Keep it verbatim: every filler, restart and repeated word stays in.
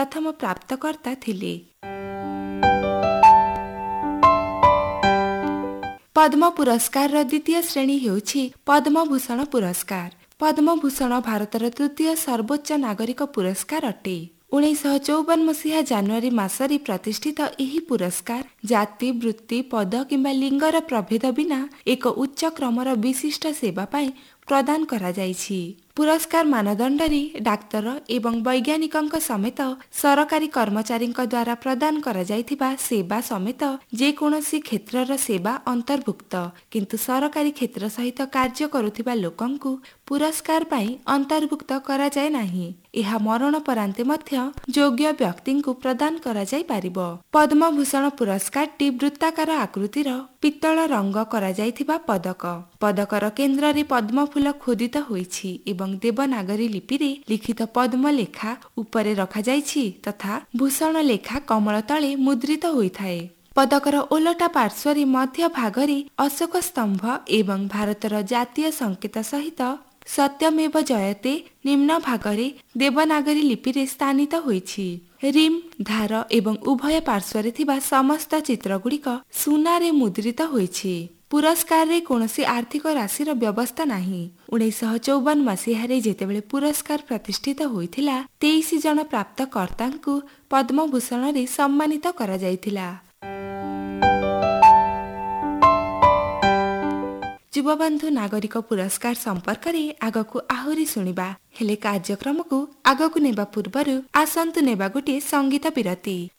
प्रथम प्राप्तकर्ता थिले। पद्म पुरस्कार द्वितीय श्रेणी हेउछि पद्मभूषण पुरस्कार। पद्मभूषण भारतर तृतीय सर्वोच्च नागरिक पुरस्कार अटे। उन्नीस चौवन मसीहा जनवरी मासरे प्रतिष्ठित ଏହି पुरस्कार जाति वृत्ति पद किंबा लिंगर प्रभेद बिना एक उच्च क्रमर विशिष्ट सेवा ପାଇଁ प्रदान करा जाइछि। पुरस्कार मानदंडरी डाक्तर एवं वैज्ञानिकଙ୍କ समेत सरकारी कर्मचारीଙ୍କ द्वारा प्रदान करा जाइथिबा सेवा समेत जे कोनोसी क्षेत्रर सेवा अंतर्भुक्त, किंतु सरकारी क्षेत्र सहित कार्य करुथिबा लोकंकु पुरस्कार ପାଇଁ अंतर्भुक्त करा जाय नाही। ଏହା मरण परान्ते मध्य योग्य व्यक्तिଙ୍କୁ प्रदान करा जाय पारिबो। पद्मभूषण पुरस्कारटी वृत्ताकार आकृतिर पित्तल रंग करा जाइथिबा पदक। पदकर केन्द्ରରେ पद्म फूल खोदित होइछि एवं देवनागरी लिपिरे लिखित पद्म लेखा उपरे रखा जाइछि तथा भूषण लेखा कमल तळे मुद्रित होइथाए। पदकर ओलटा पार्श्वरे मध्य भागरे अशोक स्तंभ एवं भारतर जातीय संकेत सहित सत्यमेव जयते निम्न भागरे देवनागरी लिपिरे स्थानित होइछि। रिम धार एवं उभय पार्श्वरे थिबा समस्त चित्रगुड़िक सुनारे मुद्रित होइछि। पुरस्कार रे कोनोसी आर्थिक राशिर व्यवस्था नाही। उन्नीस चौवन मसीहारे जेतेबेले पुरस्कार प्रतिष्ठित होइथिला तेईस जन प्राप्तकर्तांकु पद्मभूषण रे सम्मानित करा जाइथिला। युवबंधु नागरिक पुरस्कार संपर्क रे आगकु आहुरी सुनिबा हेले कार्यक्रम को आगकु नेबा पूर्वरु आसंतु नेबा गोटे संगीत विरति।